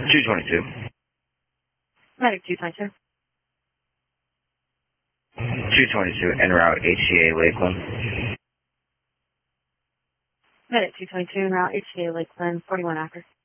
222. Medic 222. 222, en route HCA Lakeland. Medic 222, en route HCA Lakeland, 41 after.